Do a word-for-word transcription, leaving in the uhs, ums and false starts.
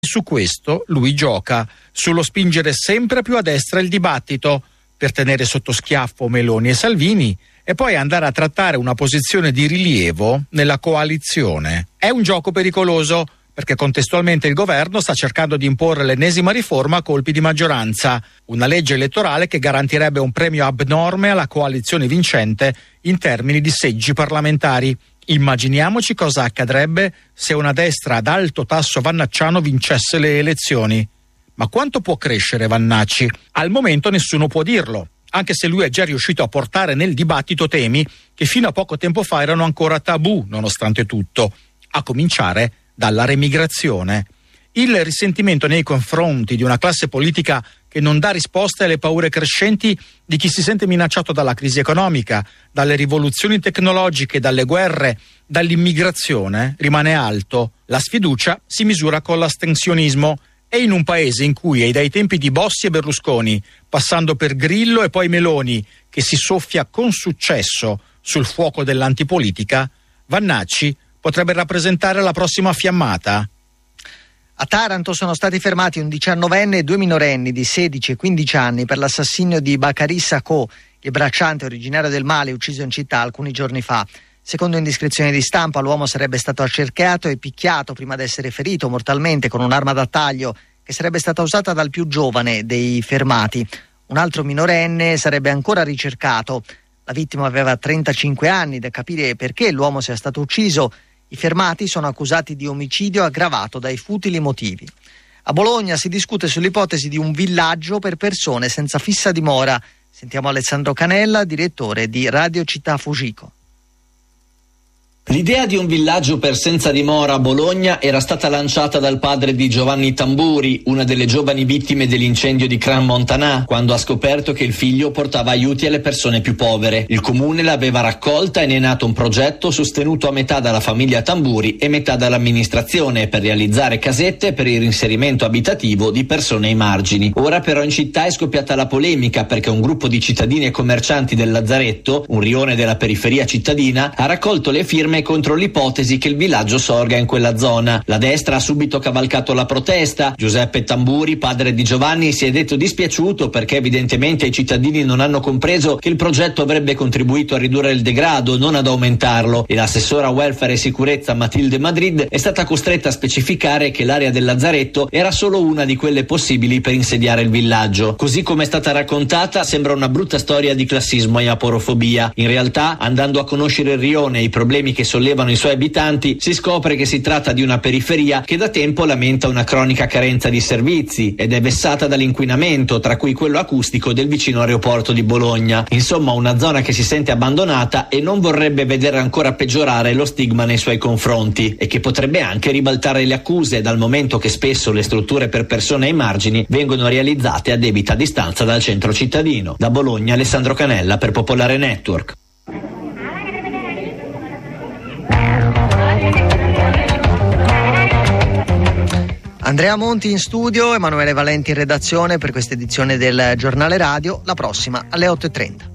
Su questo lui gioca, sullo spingere sempre più a destra il dibattito, per tenere sotto schiaffo Meloni e Salvini e poi andare a trattare una posizione di rilievo nella coalizione. È un gioco pericoloso, perché contestualmente il governo sta cercando di imporre l'ennesima riforma a colpi di maggioranza, una legge elettorale che garantirebbe un premio abnorme alla coalizione vincente in termini di seggi parlamentari. Immaginiamoci cosa accadrebbe se una destra ad alto tasso vannacciano vincesse le elezioni. Ma quanto può crescere Vannacci? Al momento nessuno può dirlo, anche se lui è già riuscito a portare nel dibattito temi che fino a poco tempo fa erano ancora tabù, nonostante tutto, a cominciare dalla remigrazione. Il risentimento nei confronti di una classe politica che non dà risposte alle paure crescenti di chi si sente minacciato dalla crisi economica, dalle rivoluzioni tecnologiche, dalle guerre, dall'immigrazione rimane alto. La sfiducia si misura con l'astensionismo e in un paese in cui è dai tempi di Bossi e Berlusconi, passando per Grillo e poi Meloni, che si soffia con successo sul fuoco dell'antipolitica, Vannacci potrebbe rappresentare la prossima fiammata. A Taranto sono stati fermati un diciannovenne e due minorenni di sedici e quindici anni per l'assassinio di Bakary Sacco, il bracciante originario del Mali ucciso in città alcuni giorni fa. Secondo indiscrezioni di stampa, l'uomo sarebbe stato accerchiato e picchiato prima di essere ferito mortalmente con un'arma da taglio che sarebbe stata usata dal più giovane dei fermati. Un altro minorenne sarebbe ancora ricercato. La vittima aveva trentacinque anni, da capire perché l'uomo sia stato ucciso. I fermati sono accusati di omicidio aggravato dai futili motivi. A Bologna si discute sull'ipotesi di un villaggio per persone senza fissa dimora. Sentiamo Alessandro Canella, direttore di Radio Città Fugico. L'idea di un villaggio per senza dimora a Bologna era stata lanciata dal padre di Giovanni Tamburi, una delle giovani vittime dell'incendio di Crans-Montana, quando ha scoperto che il figlio portava aiuti alle persone più povere. Il comune l'aveva raccolta e ne è nato un progetto sostenuto a metà dalla famiglia Tamburi e metà dall'amministrazione per realizzare casette per il reinserimento abitativo di persone ai margini. Ora però in città è scoppiata la polemica perché un gruppo di cittadini e commercianti del Lazzaretto, un rione della periferia cittadina, ha raccolto le firme contro l'ipotesi che il villaggio sorga in quella zona. La destra ha subito cavalcato la protesta. Giuseppe Tamburi, padre di Giovanni, si è detto dispiaciuto perché evidentemente i cittadini non hanno compreso che il progetto avrebbe contribuito a ridurre il degrado, non ad aumentarlo, e l'assessora welfare e sicurezza Matilde Madrid è stata costretta a specificare che l'area del Lazzaretto era solo una di quelle possibili per insediare il villaggio. Così come è stata raccontata, sembra una brutta storia di classismo e aporofobia. In realtà, andando a conoscere il rione e i problemi che sollevano i suoi abitanti, si scopre che si tratta di una periferia che da tempo lamenta una cronica carenza di servizi ed è vessata dall'inquinamento, tra cui quello acustico del vicino aeroporto di Bologna. Insomma, una zona che si sente abbandonata e non vorrebbe vedere ancora peggiorare lo stigma nei suoi confronti, e che potrebbe anche ribaltare le accuse, dal momento che spesso le strutture per persone ai margini vengono realizzate a debita distanza dal centro cittadino. Da Bologna, Alessandro Canella per Popolare Network. Andrea Monti in studio, Emanuele Valenti in redazione per questa edizione del Giornale Radio, la prossima alle otto e trenta.